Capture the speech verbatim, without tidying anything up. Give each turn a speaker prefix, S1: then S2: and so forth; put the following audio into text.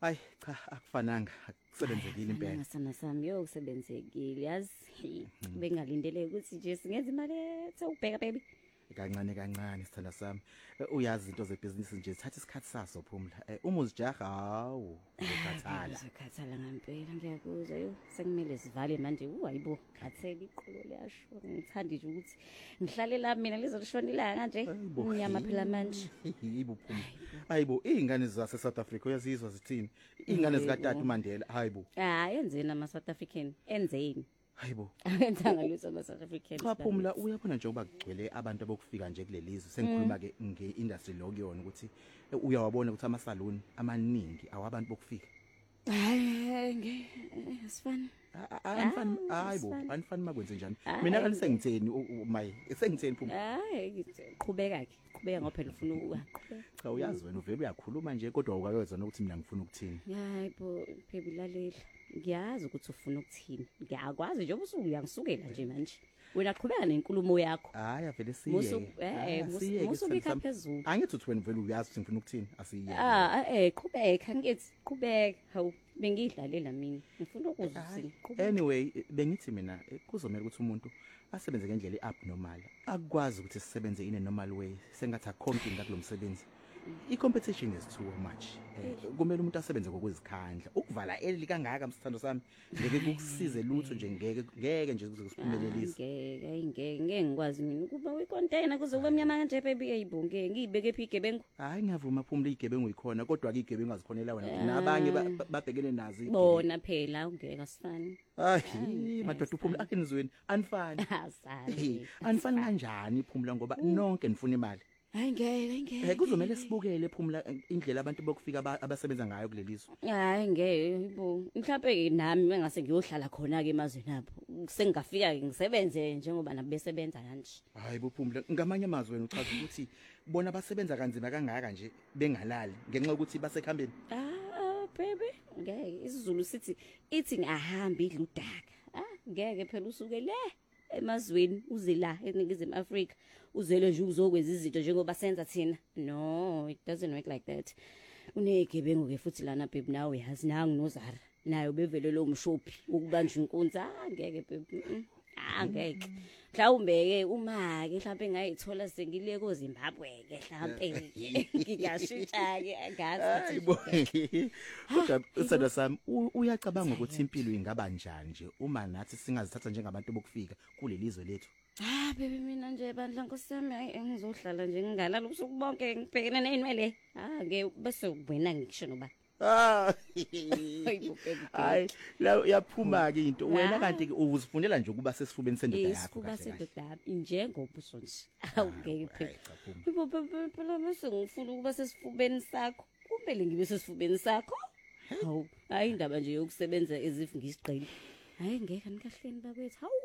S1: Hayi cha akufananga akusebenzekile impela.
S2: Ngasana sami yokusebenzekile yazi bengalindele ukuthi nje singenza imali ethe baby.
S1: Kancane kancane sithanda sami uyazi izinto zebusiness nje sithatha isikhathi saso Phumla uma uzijaha hawu ukhathala
S2: uzakhathala ngempela ngiyakuzwa yo sekumele sivale manje uhayibo khathela iqolo liyasho ngithanda nje ukuthi ngihlale la mina lizolishona ilanga nje unyama phela manje
S1: yibo Phumla hayibo izingane zase South Africa uyazizwa zithini izingane zika Tata uMandela hayibo
S2: ah yenzeni ama South African enzeni
S1: hayibo
S2: awenzanga lutho ama South Africans
S1: cha Phumla uyabona nje uba kugcwele abantu abokufika nje kulelizwe sengikhuluma ke ngeindustry lo kuyona ukuthi uyawabona ukuthi ama salon amaningi awabantu bokufika
S2: hayi nge asifani
S1: anifani hayibo anifani makwenze njani mina kanise ngitheni my sengitheni Phumla
S2: hayi qhubeka ke qhubeka ngoba phela ufuna ukuqhubeka
S1: cha uyazi wena uvela uyakhuluma nje kodwa ukayozana ukuthi mina ngifuna ukuthini
S2: hayibo phela ilalela ngiyazi ukuthi ufuna ukuthini ngiyakwazi nje ubusuku uyangisukela nje manje wena qhubeka nenkulumo yakho
S1: hayi vele siye
S2: eh musubika phezulu
S1: angithi uthi wena vele uyazi ukuthi ngifuna ukuthini asiye
S2: ah eh qhubeka ngithi qhubeka hawu bengidlalela mina ngifuna ukuzwa
S1: qhubeka anyway bengithi mina kuzomela ukuthi umuntu asebenze ngendlela eabnormal akwazi ukuthi sisebenze in a normal way sengathi akhompi ngakulomsebenzi I-competition is too much. Kumele umuntu asebenze ngokuzikhandla. Ukuvala eli kangaka msithando sami ngeke kukusize lutho nje ngeke ngeke nje kuze kusiphumelelise.
S2: Ngeke ngeke ngeke ngikwazi mina ukuba uyicontainer kuze kube mnyama kanje baby eyibonke ngiyibeke phi igebengu.
S1: Hayi ngiyavuma Phumla igebengu ikhona kodwa ke igebengu azikhonela wena nabanye babhekene nazi.
S2: Bona phela ungeke asifani.
S1: Hayi madoda uPhumla akinizweni anifani.
S2: Asali.
S1: Anifani kanjani Phumla ngoba nonke nifuna imali.
S2: Hayi ngeke ngeke.
S1: Eh kuzomela sibukele Phumla indlela abantu bokufika abasebenza ngayo kulelizwe.
S2: Hayi ngeke yibo. Mhlawumbe nami mengase ngiyohlala khona ke emazweni apho. Sengingafika ke ngisebenze njengoba nabo besebenza kanje.
S1: Hayi bo Phumla ngamanye amazwi wena uchaza ukuthi bona basebenza kanzima kangaka nje bengalali ngenxa ukuthi basekhambeni.
S2: Ah baby ngeke isiZulu sithi eating ahambi idla udaka. Ah ngeke phela usuke le emazweni uze la eNingizimu Afrika uzele nje uzokwenza izinto njengoba senza thina no it doesn't work like that unegebengu ke futhi lana baby nawe yazi nangu nozara nayo bevele lo mshophi ukubanja inkunza ngeke baby ah ngeke mhlawumbe ke uma ke mhlawumbe ngayithola sengile ko Zimbabwe ke mhlawumbe ngingashintsha ke angazi
S1: kodwa usanda sami uyacabanga ukuthi impilo ingaba njani nje uma nathi singazithatha njengabantu bokufika kulelizwe lethu.
S2: Ah baby mina nje bandla nkosami engizohlala nje ngingalala ubusuku bonke ngibhekene nenwele ah ke bese wena ngisho noba
S1: ah hayi la uyaphuma ke into wena kanti ke uzifundela nje ukuba sesifubeni sendoda yakho
S2: kuba sendoda njengoba usonje awungeke phela phela bese ngifuna ukuba sesifubeni sakho kumele ngibe sesifubeni sakho hawu hayi indaba nje yokusebenza ezifu ngisigqile hayi ngeke nikahleni bakwethu hawu